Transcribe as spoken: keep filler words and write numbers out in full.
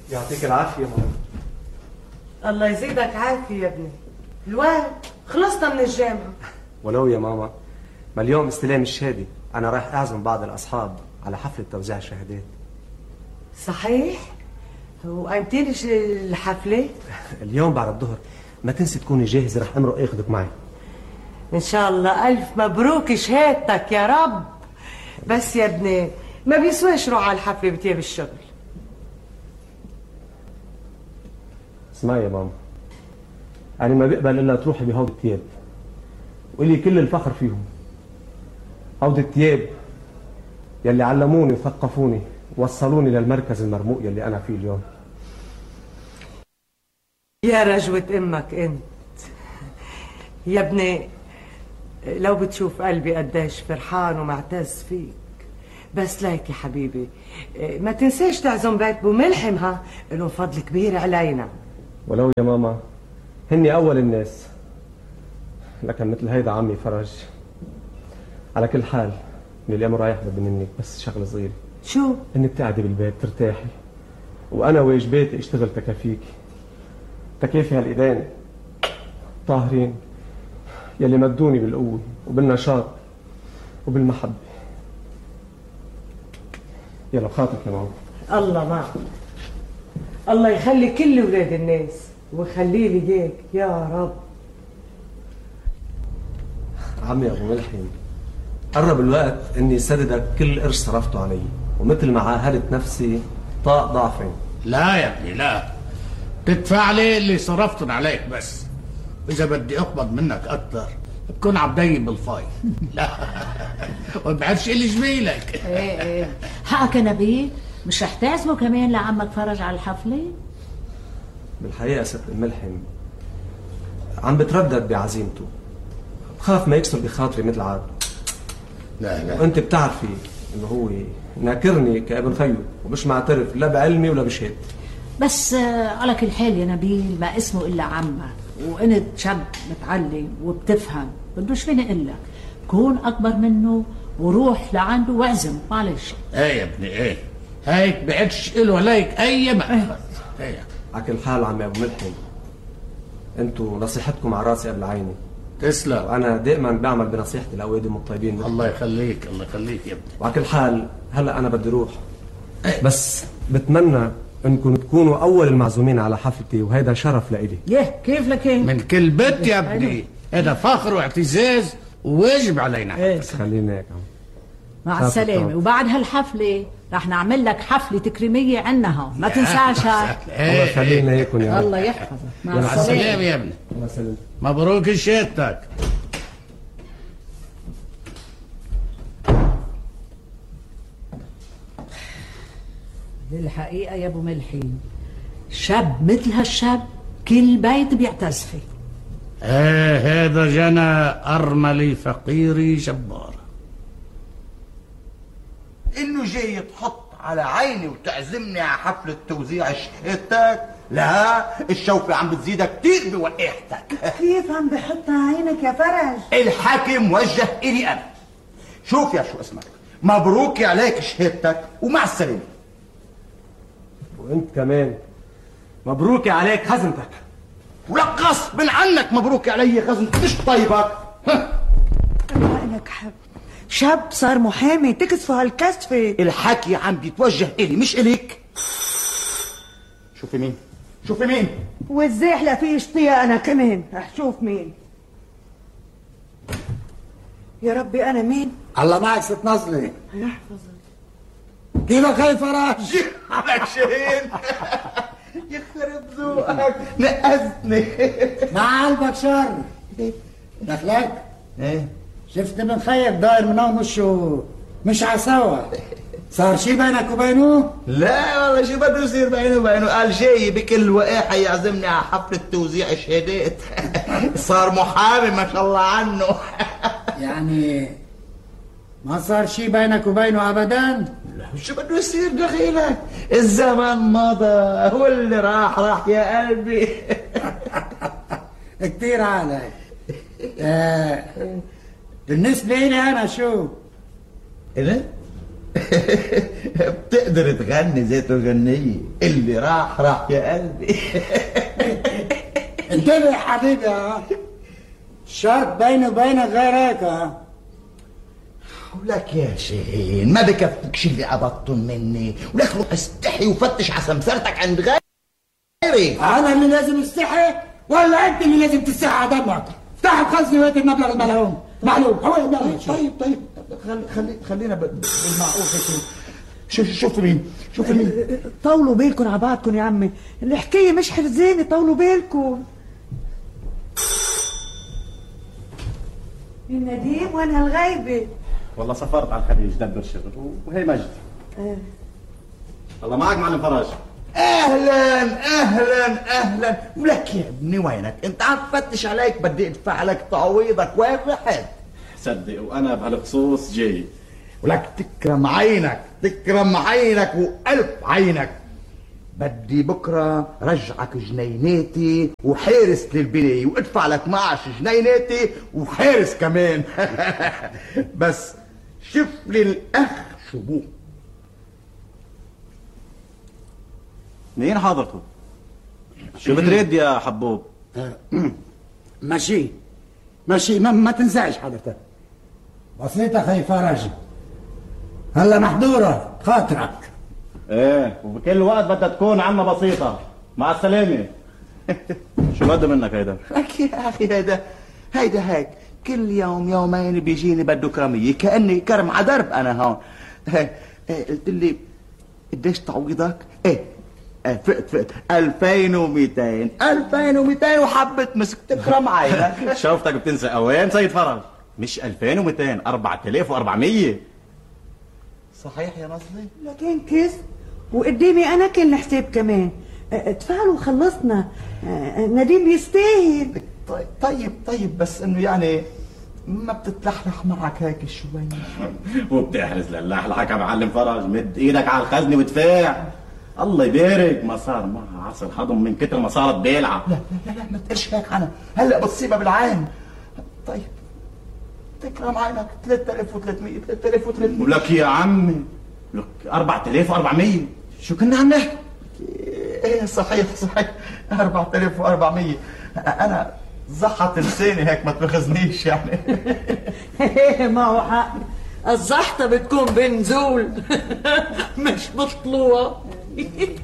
يعطيك العافية ماما. الله يزيدك عافية يا ابني. الواد خلصنا من الجامعة. ولو يا ماما، ما اليوم استلام الشهادة، أنا رايح أعزم بعض الأصحاب على حفلة توزيع الشهادات. صحيح؟ وأمتى الحفلة؟ اليوم بعد الظهر، ما تنسي تكوني جاهز، رح أمرق أخذك معي. إن شاء الله. ألف مبروك شهادتك يا رب. بس يا ابني ما بيسواش روح على الحفلة بتياب الشغل. اسمعي يا ماما، أنا ما بقبل إلا تروحي بهود التياب، وإلي كل الفخر فيهم. هود التياب يلي علموني وثقفوني ووصلوني للمركز المرموق يلي أنا فيه اليوم. يا رجوة أمك أنت يا ابني، لو بتشوف قلبي قديش فرحان ومعتز فيك. بس ليك يا حبيبي ما تنساش تعزم بيت بو ملحم، ها لهم فضل كبير علينا. ولو يا ماما هني أول الناس، لكن مثل هيدا عمي فرج. على كل حال من اليوم رايح بدي منك بس شغله صغيره. شو؟ انك تقعدي بالبيت ترتاحي، وانا واجباتي اشتغل تكافيكي، تكافي هالايدين طاهرين يلي مدوني بالقوه وبالنشاط وبالمحبه. يلا بخاطرك يا ماما. الله معك، الله يخلي كل ولاد الناس ويخلي لي اياك يا رب. عمي ابو ملحم، قرب الوقت اني سددك كل قرش صرفته علي، ومثل ما عاهدت نفسي طاق ضعفين. لا يا ابني لا، تدفع لي اللي صرفتن عليك بس، واذا بدي اقبض منك اكثر بكون عبدي بالفاي. لا ما بعرفش اللي جميلك. ايه ايه حقك يا نبيل، مش رح تعزمه كمان لعمك فرج على الحفله؟ بالحقيقه ست الملحم عم بتردد بعزيمته، بخاف ما يكسر بخاطري مثل عاد. لا لا، وانت بتعرفي انه هو ناكرني كابن خيو، ومش معترف لا بعلمي ولا بشهادتي. بس على كل حال يا نبيل، ما اسمه الا عمك، وانت شاب متعلم وبتفهم، بدوش فيني اقول لك كون اكبر منه وروح لعنده واعزم. معلش. ايه يا ابني ايه، هيك بعدش له عليك اي مأخذ. ايه على كل حال عمي ابو ملحم، انتوا نصيحتكم على راسي قبل عيني. تسلم. وانا دائما بعمل بنصيحتي لاولادي الطيبين. الله يخليك الله يخليك يا ابني. وعلى كل حال هلا انا بدي اروح، بس بتمنى انكم تكونوا اول المعزومين على حفلتي، وهيدا شرف لإلي. يه كيف لكين من كل بيت يا ابني، هذا فخر واعتزاز وواجب علينا. ايه خلينا هيك. مع السلامه. وبعد هالحفله رح نعمل لك حفله تكريميه عندنا، ما تنساش. الله يخلينا هيكم يا الله يحفظك. مع السلامه. مع السلامه يا ابني. الله يسلمك. مبروك شهادتك. الحقيقه يا ابو ملحين، شاب مثل هالشاب كل بيت بيعتز فيه. ايه هذا جنى ارملي فقيري جبار. انه جاي تحط على عيني وتعزمني على حفلة توزيع شهادتك؟ لا، الشوكة عم بتزيدك كتير بوقيحتك. كيف عم بحط على عينك يا فرج؟ الحاكم وجه الي انا. شوف يا شو اسمك، مبروك عليك شهادتك ومع السلامة. وانت كمان مبروك عليك خزنتك. ولك غصب عنك مبروك علي خزنتك، مش طيبك. لك حب شاب صار محامي تكسفه هالكسفه. الحكي عم بيتوجه الي مش اليك. شوفي مين شوفي مين والزاحلة في اشتيا انا كمان رح شوف مين. يا ربي انا مين؟ الله معك ست نصلي. يحفظك. كيفك هاي فرج؟ على شين يخرب ذوقك نقزني. مع قلبك شر دخلك. ايه شفت ابن خيك داير من هون وشه مش عسوا، صار شي بينك وبينه؟ لا والله شو بده يصير بينه وبينه، قال جاي بكل وقاحة يعزمني على حفلة توزيع شهادات. صار محامي ما شاء الله عنه. يعني ما صار شي بينك وبينه ابدا؟ لا شو بده يصير دخيلك، الزمن مضى واللي راح راح يا قلبي. كتير عليك. آه بالنسبة لي انا شو؟ ايه بتقدر تغني زي تغنية اللي راح راح يا قلبي. انتبه يا حبيبي ها، الشرط بيني وبينك غير هيك ها. ولك يا شاهين ما بكفيكش اللي قبضتن مني، ولك روح استحي وفتش على سمسرتك عند غيري. انا اللي لازم استحي ولا انت اللي لازم تستحي على دمك؟ افتح الخزنه وهات المبلغ الملعون. معلوم هو المبلغ. طيب طيب خلي خلي خلينا بالمعقول هيك. شوف شوف مين شوف مين. طولوا بالكم على بعضكم يا عمي، الحكايه مش حرزانه، طولوا بالكم. النديم وين هالغيبه؟ والله سافرت على الخليج دبر شغل وهي مجد. اه الله معك معلم فرج. اهلا اهلا اهلا. ولك يا ابني وينك؟ انت عم تفتش عليك، بدي ادفع لك تعويضك، وين رحت؟ صدق وانا بهالخصوص جاي. ولك تكرم عينك تكرم عينك والف عينك. بدي بكره رجعك جنيناتي وحارس للبنايه، وادفع لك معش جنيناتي وحارس كمان. بس شوف لي الاخ شبوه. مين حضرته؟ شو بتريد يا حبوب؟ ماشي ماشي ما, ما تنزعج حضرتك. بسيطة خي فرج، هلا محضورة خاطرك. ايه وبكل وقت بدها تكون عنا بسيطة. مع السلامة. شو بده منك هيدا؟ لك يا اخي هيدا هيدا هيك كل يوم يومين بيجيني بده كرمية، كأني كرم على درب انا هون. قلت لي قديش تعويضك؟ ايه فقت فقت ألفين ومئتين ألفين ومئتين وحبة مسك تكرم عينك. شوفتك بتنسى اوين سيد فرج؟ مش ألفين ومئتين، أربعة آلاف وأربعمية. صحيح يا نصلي؟ لكن كيف وقدامي انا كل الحساب كمان. ادفعوا وخلصنا، نديم بيستاهل. طيب طيب طيب بس انه يعني ما بتتلحلح معك هيك شوي؟ وبتحرز للحلحك يا معلم فرج. مد ايدك على الخزنه وادفع. الله يبارك. ما صار معها عصر هضم من كتر ما صارت بيلعه. لا لا لا ما تقلش هيك عنها، هلا بتصيبها بالعين. طيب تكرم عينك ثلاثة آلاف وثلاثمية ثلاثة آلاف وثلاثمية. ولك يا عمي لك أربعة آلاف وأربعمية. شو كنا عم نحكي؟ ايه صحيح صحيح أربعة آلاف وأربعمية. انا زحت لساني هيك ما تبخزنيش يعني. معه حق، الزحطه بتكون بنزول مش بطلوع.